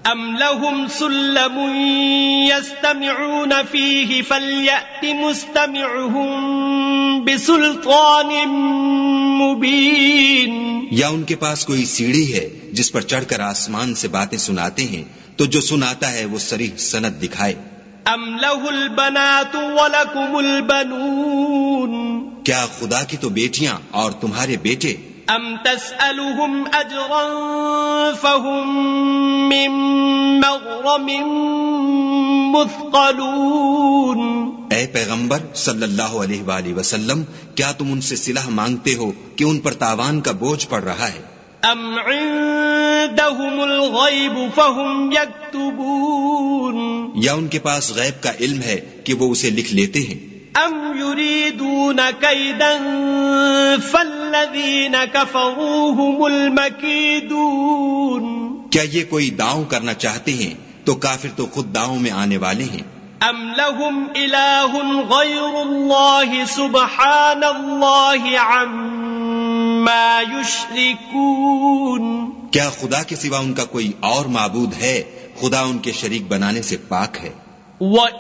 ام لهم سلم يستمعون فيه فليأت مستمعهم بسلطان مبين. یا ان کے پاس کوئی سیڑھی ہے جس پر چڑھ کر آسمان سے باتیں سناتے ہیں تو جو سناتا ہے وہ صریح سند دکھائے. ام له البنات ولكم البنون. کیا خدا کی تو بیٹیاں اور تمہارے بیٹے. ام تسألهم اجرا فهم من مغرم مثقلون. اے پیغمبر صلی اللہ علیہ وآلہ وسلم، کیا تم ان سے صلہ مانگتے ہو کہ ان پر تاوان کا بوجھ پڑ رہا ہے؟ ام عندهم الغیب فهم یکتبون. یا ان کے پاس غیب کا علم ہے کہ وہ اسے لکھ لیتے ہیں؟ ام یریدون کیدا فالذین کفروا هم المکیدون. کیا یہ کوئی داؤں کرنا چاہتے ہیں تو کافر تو خود داؤں میں آنے والے ہیں. ام لهم الہ غیر اللہ سبحان اللہ عما یشرکون. کیا خدا کے سوا ان کا کوئی اور معبود ہے؟ خدا ان کے شریک بنانے سے پاک ہے.